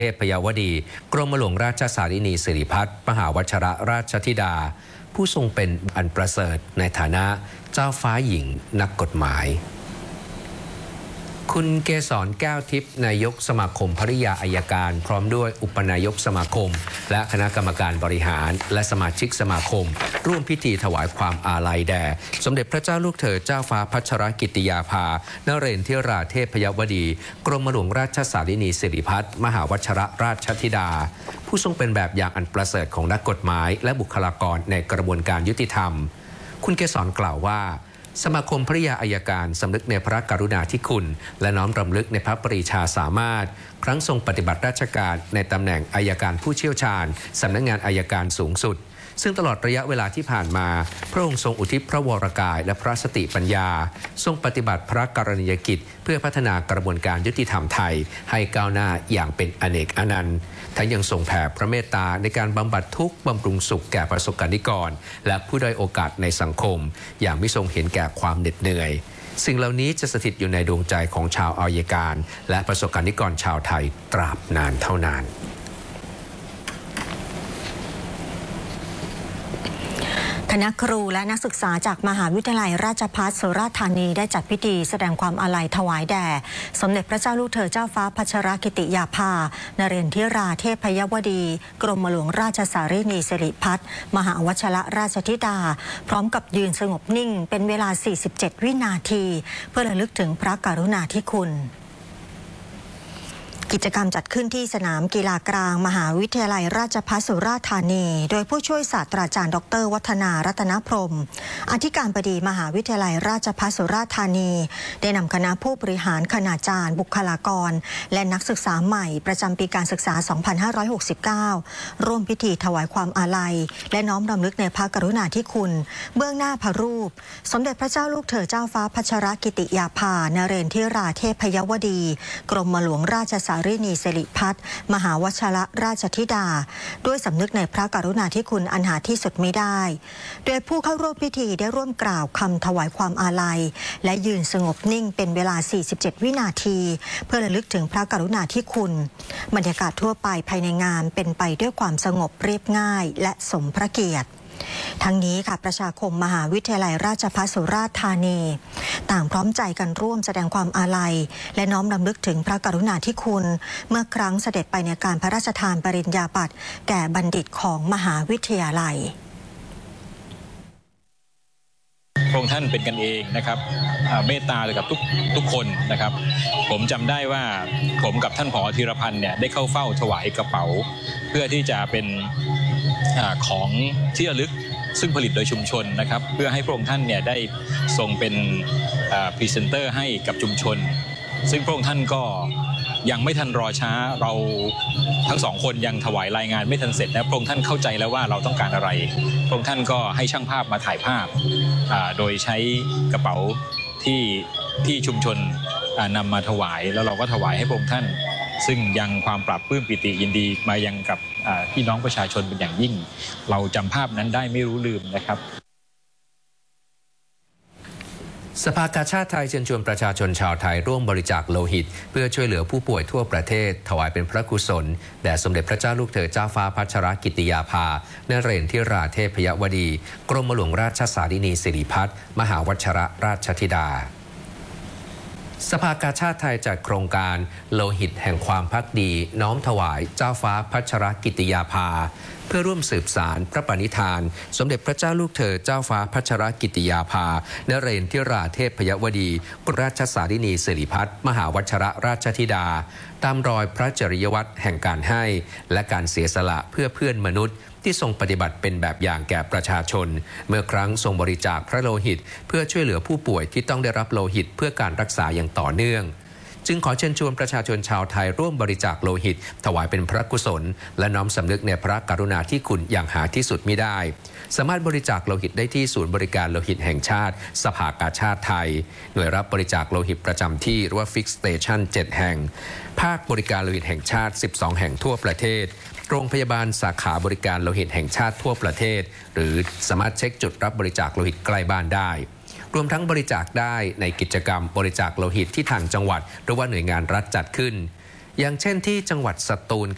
เทพยวดีกรมหลวงราชสารินีสิริพัฒน์มหาวชรราชธิดาผู้ทรงเป็นอันประเสริฐในฐานะเจ้าฟ้าหญิงนักกฎหมายคุณเกษรแก้วทิพย์นายกสมาคมภริยาอัยการพร้อมด้วยอุปนายกสมาคมและคณะกรรมการบริหารและสมาชิกสมาคมร่วมพิธีถวายความอาลัยแด่สมเด็จพระเจ้าลูกเธอเจ้าฟ้าพัชรกิติยาภานเรนทิราเทพยวดีกรมหลวงราชสารินีสิริพัฒน์มหาวชรราชธิดาผู้ทรงเป็นแบบอย่างอันประเสริฐของนักกฎหมายและบุคลากรในกระบวนการยุติธรรมคุณเกษรกล่าวว่าสมาคมภริยาอัยการสำนึกในพระกรุณาธิคุณและน้อมรำลึกในพระปรีชาสามารถครั้งทรงปฏิบัติราชการในตำแหน่งอัยการผู้เชี่ยวชาญสำนักงานอัยการสูงสุดซึ่งตลอดระยะเวลาที่ผ่านมาพระองค์ทรงอุทิศพระวรกายและพระสติปัญญาทรงปฏิบัติพระกรณียกิจเพื่อพัฒนากระบวนการยุติธรรมไทยให้ก้าวหน้าอย่างเป็นอเนกอนันต์ทั้งยังทรงแผ่พระเมตตาในการบำบัดทุกข์บำรุงสุขแก่ประสบกนิกรและผู้ด้อยโอกาสในสังคมอย่างไม่ทรงเห็นแก่ความเหน็ดเหนื่อยสิ่งเหล่านี้จะสถิตอยู่ในดวงใจของชาวอัยการและประสบกนิกรชาวไทยตราบนานเท่านานคณะครูและนักศึกษาจากมหาวิทยาลัยราชภัฏสุราษฎร์ธานีได้จัดพิธีแสดงความอาลัยถวายแด่สมเด็จพระเจ้าลูกเธอเจ้าฟ้าพัชรกิติยาภานเรนทิราเทพยวดีกรมหลวงราชสารินีสิริพัฒน์มหาวชรราชธิดาพร้อมกับยืนสงบนิ่งเป็นเวลา47วินาทีเพื่อระลึกถึงพระกรุณาธิคุณกิจกรรมจัดขึ้นที่สนามกีฬากลางมหาวิทยาลัยราชภัฏสุราษฎร์ธานีโดยผู้ช่วยศาสตราจารย์ดร.วัฒนารัตนพรหมอธิการบดีมหาวิทยาลัยราชภัฏสุราษฎร์ธานีได้นำคณะผู้บริหารคณาจารย์บุคลากรและนักศึกษาใหม่ประจำปีการศึกษา 2569 ร่วมพิธีถวายความอาลัยและน้อมรำลึกในพระกรุณาธิคุณเบื้องหน้าพระรูปสมเด็จพระเจ้าลูกเธอเจ้าฟ้าพัชรกิติยาภานเรนทิราเทพยวดีกรมหลวงราชสารินีสิริพัฒน์มหาวชรราชธิดาด้วยสำนึกในพระกรุณาธิคุณอันหาที่สุดมิได้โดยผู้เข้าร่วมพิธีได้ร่วมกล่าวคำถวายความอาลัยและยืนสงบนิ่งเป็นเวลา47วินาทีเพื่อระลึกถึงพระกรุณาธิคุณบรรยากาศทั่วไปภายในงานเป็นไปด้วยความสงบเรียบง่ายและสมพระเกียรติทั้งนี้ค่ะประชาคมมหาวิทยาลัยราชภัฏสุราษฎร์ธานีต่างพร้อมใจกันร่วมแสดงความอาลัยและน้อมรำลึกถึงพระกรุณาธิคุณเมื่อครั้งเสด็จไปในการพระราชทานปริญญาบัตรแก่บัณฑิตของมหาวิทยาลัยพระองค์ท่านเป็นกันเองนะครับเมตตาเลยกับทุกคนนะครับผมจำได้ว่าผมกับท่านผอ.ธีรพันธ์เนี่ยได้เข้าเฝ้าถวายกระเป๋าเพื่อที่จะเป็นของที่ระลึกซึ่งผลิตโดยชุมชนนะครับเพื่อให้พระองค์ท่านเนี่ยได้ทรงเป็นพรีเซนเตอร์ให้กับชุมชนซึ่งพระองค์ท่านก็ยังไม่ทันรอช้าเราทั้งสองคนยังถวายรายงานไม่ทันเสร็จนะพระองค์ท่านเข้าใจแล้วว่าเราต้องการอะไรพระองค์ท่านก็ให้ช่างภาพมาถ่ายภาพโดยใช้กระเป๋าที่ชุมชนนำมาถวายแล้วเราก็ถวายให้พระองค์ท่านซึ่งยังความปราบปลื้มปิติยินดีมายังกับพี่น้องประชาชนเป็นอย่างยิ่งเราจำภาพนั้นได้ไม่รู้ลืมนะครับสภากาชาดไทยเชิญชวนประชาชนชาวไทยร่วมบริจาคโลหิตเพื่อช่วยเหลือผู้ป่วยทั่วประเทศถวายเป็นพระกุศลแด่สมเด็จพระเจ้าลูกเธอเจ้าฟ้าพัชรกิติยาภานเรนทิราเทพยวดีกรมหลวงราชสารินีสิริพัฒน์มหาวชรราชธิดาสภากาชาดไทยจัดโครงการโลหิตแห่งความภักดีน้อมถวายเจ้าฟ้าพัชรกิติยาภาเพื่อร่วมสืบสารพระปณิธานสมเด็จพระเจ้าลูกเธอเจ้าฟ้าพัชรกิติยาภานเรนทิราเทพยวดีกรมราชสารินีสิริพัฒน์มหาวชรราชธิดาตามรอยพระจริยวัตรแห่งการให้และการเสียสละเพื่อเพื่อนมนุษย์ที่ทรงปฏิบัติเป็นแบบอย่างแก่ประชาชนเมื่อครั้งทรงบริจาคพระโลหิตเพื่อช่วยเหลือผู้ป่วยที่ต้องได้รับโลหิตเพื่อการรักษาอย่างต่อเนื่องจึงขอเชิญชวนประชาชนชาวไทยร่วมบริจาคโลหิตถวายเป็นพระกุศลและน้อมสำนึกในพระกรุณาธิคุณอย่างหาที่สุดมิได้สามารถบริจาคโลหิตได้ที่ศูนย์บริการโลหิตแห่งชาติสภากาชาดไทยหน่วยรับบริจาคโลหิตประจำที่หรือว่า Fix Station 7 แห่งภาคบริการโลหิตแห่งชาติ12แห่งทั่วประเทศโรงพยาบาลสาขาบริการโลหิตแห่งชาติทั่วประเทศหรือสามารถเช็คจุดรับบริจาคโลหิตใกล้บ้านได้ รวมทั้งบริจาคได้ในกิจกรรมบริจาคโลหิตที่ทางจังหวัดหรือว่าหน่วยงานรัฐจัดขึ้นอย่างเช่นที่จังหวัดสตูล